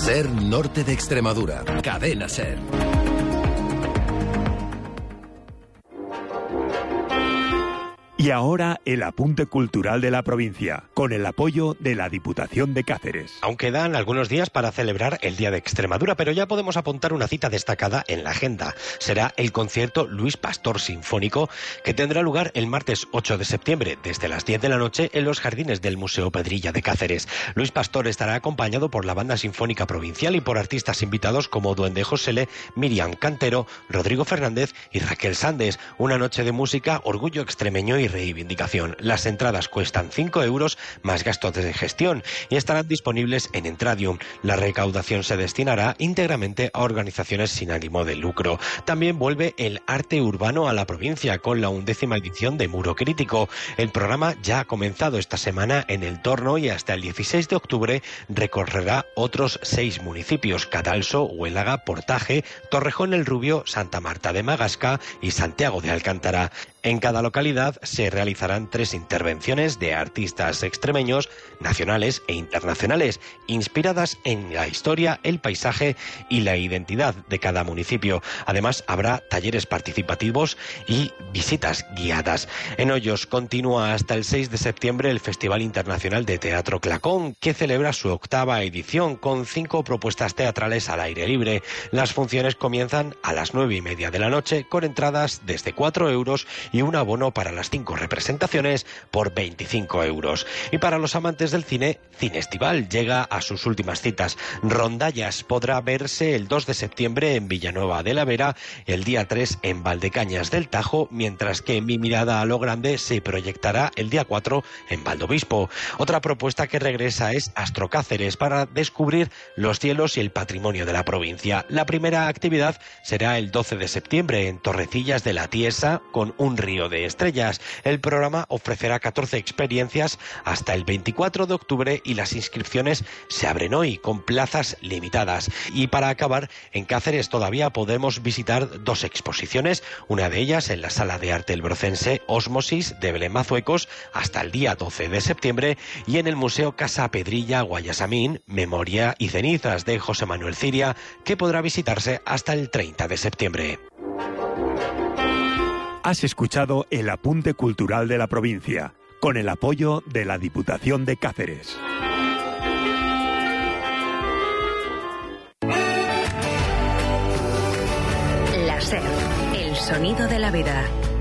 Ser Norte de Extremadura. Cadena Ser. Y ahora el apunte cultural de la provincia, con el apoyo de la Diputación de Cáceres. Aún quedan algunos días para celebrar el Día de Extremadura, pero ya podemos apuntar una cita destacada en la agenda. Será el concierto Luis Pastor Sinfónico, que tendrá lugar el martes 8 de septiembre, desde las 10 de la noche, en los jardines del Museo Pedrilla de Cáceres. Luis Pastor estará acompañado por la Banda Sinfónica Provincial y por artistas invitados como Duende Josele, Miriam Cantero, Rodrigo Fernández y Raquel Sandes. Una noche de música, orgullo extremeño y reivindicación. Las entradas cuestan 5 euros más gastos de gestión y estarán disponibles en Entradium. La recaudación se destinará íntegramente a organizaciones sin ánimo de lucro. También vuelve el arte urbano a la provincia con la 11ª edición de Muro Crítico. El programa ya ha comenzado esta semana en El Torno y hasta el 16 de octubre recorrerá otros 6 municipios: Cadalso, Huélaga, Portaje, Torrejón el Rubio, Santa Marta de Magasca y Santiago de Alcántara. En cada localidad se realizarán 3 intervenciones de artistas extremeños, nacionales e internacionales, inspiradas en la historia, el paisaje y la identidad de cada municipio. Además, habrá talleres participativos y visitas guiadas. En Hoyos continúa hasta el 6 de septiembre el Festival Internacional de Teatro Clacón, que celebra su 8ª edición con 5 propuestas teatrales al aire libre. Las funciones comienzan a las 9:30 de la noche con entradas desde 4 euros y un abono para las 5 representaciones por 25 euros. Y para los amantes del cine, Cinestival llega a sus últimas citas. Rondallas podrá verse el 2 de septiembre en Villanueva de la Vera, el día 3 en Valdecañas del Tajo, mientras que Mi mirada a lo grande se proyectará el día 4 en Valdobispo. Otra propuesta que regresa es Astro Cáceres para descubrir los cielos y el patrimonio de la provincia. La primera actividad será el 12 de septiembre en Torrecillas de la Tiesa con un río de estrellas. El programa ofrecerá 14 experiencias hasta el 24 de octubre y las inscripciones se abren hoy con plazas limitadas. Y para acabar, en Cáceres todavía podemos visitar 2 exposiciones, una de ellas en la Sala de Arte Elbrocense Osmosis de Belén Mazuecos hasta el día 12 de septiembre y en el Museo Casa Pedrilla Guayasamín, Memoria y Cenizas de José Manuel Ciria, que podrá visitarse hasta el 30 de septiembre. Has escuchado el apunte cultural de la provincia, con el apoyo de la Diputación de Cáceres. La SER, el sonido de la vida.